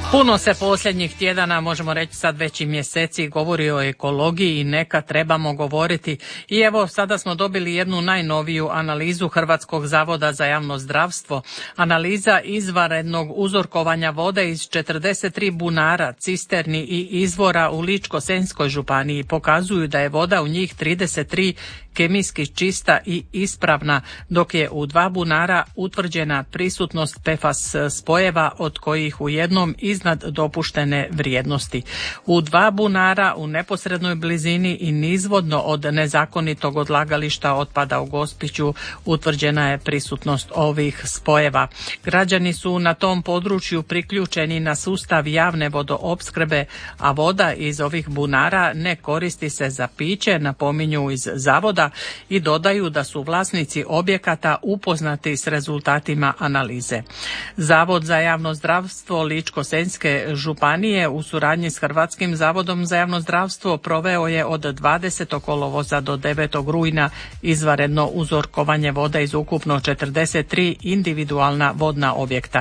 Puno se posljednjih tjedana, možemo reći sad već i mjeseci, govori o ekologiji i neka trebamo govoriti. I evo sada smo dobili jednu najnoviju analizu Hrvatskog zavoda za javno zdravstvo. Analiza izvanrednog uzorkovanja vode iz 43 bunara, cisterni i izvora u Ličko-senjskoj županiji pokazuju da je voda u njih 33 kemijski čista i ispravna, dok je u 2 bunara utvrđena prisutnost PFAS spojeva, od kojih u jednom iznad dopuštene vrijednosti. U 2 bunara u neposrednoj blizini i nizvodno od nezakonitog odlagališta otpada u Gospiću utvrđena je prisutnost ovih spojeva. Građani su na tom području priključeni na sustav javne vodoopskrbe, a voda iz ovih bunara ne koristi se za piće, napominju iz zavoda, i dodaju da su vlasnici objekata upoznati s rezultatima analize. Zavod za javno zdravstvo Ličko-senjske županije u suradnji s Hrvatskim zavodom za javno zdravstvo proveo je od 20. kolovoza do 9. rujna izvanredno uzorkovanje vode iz ukupno 43 individualna vodna objekta,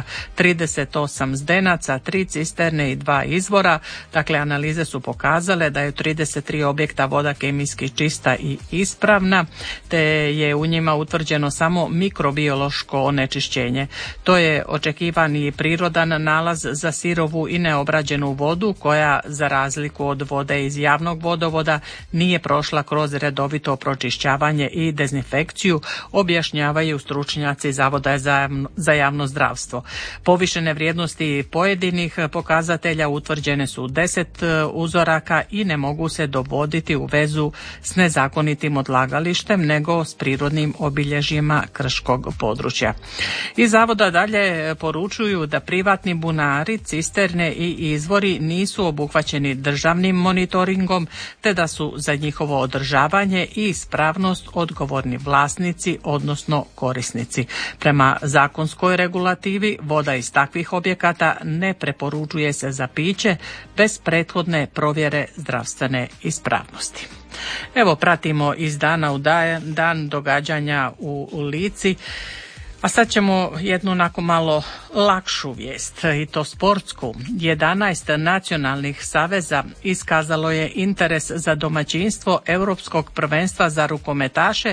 38 zdenaca, 3 cisterne i 2 izvora. Dakle, analize su pokazale da je u 33 objekta voda kemijski čista i ispravna, te je u njima utvrđeno samo mikrobiološko onečišćenje. To je očekivani i prirodan nalaz za sirovu i neobrađenu vodu koja, za razliku od vode iz javnog vodovoda, nije prošla kroz redovito pročišćavanje i dezinfekciju, objašnjavaju stručnjaci Zavoda za javno zdravstvo. Povišene vrijednosti pojedinih pokazatelja utvrđene su 10 uzoraka i ne mogu se dovoditi u vezu s nezakonitim odlagalištem, nego s prirodnim obilježjima krškog područja. Iz zavoda dalje poručuju da privatni bunari, cisterne i izvori nisu obuhvaćeni državnim monitoringom, te da su za njihovo održavanje i ispravnost odgovorni vlasnici, odnosno korisnici. Prema zakonskoj regulativi, voda iz takvih objekata ne preporučuje se za piće bez prethodne provjere zdravstvene ispravnosti. Evo, pratimo iz dana u dan događanja u Lici. A sad ćemo jednu onako malo lakšu vijest, i to sportsku. 11 nacionalnih saveza iskazalo je interes za domaćinstvo Europskog prvenstva za rukometaše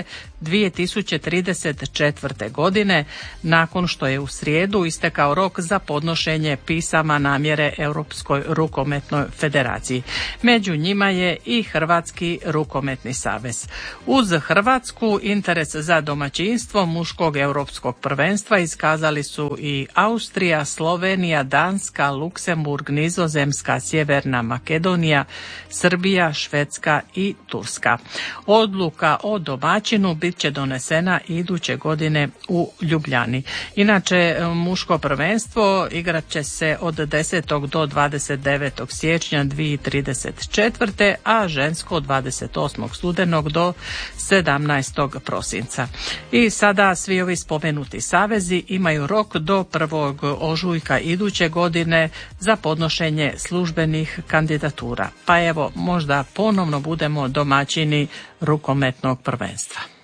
2034. godine, nakon što je u srijedu istekao rok za podnošenje pisama namjere Europskoj rukometnoj federaciji. Među njima je i Hrvatski rukometni savez. Uz Hrvatsku interes za domaćinstvo muškog europskog prvenstva iskazali su i Austrija, Slovenija, Danska, Luksemburg, Nizozemska, Sjeverna Makedonija, Srbija, Švedska i Turska. Odluka o domaćinu bit će donesena iduće godine u Ljubljani. Inače, muško prvenstvo igrat će se od 10. do 29. siječnja 2034. a žensko od 28. studenog do 17. prosinca. I sada svi ovi spomenuti savezi imaju rok do 1. ožujka iduće godine za podnošenje službenih kandidatura. Pa evo, možda ponovno budemo domaćini rukometnog prvenstva.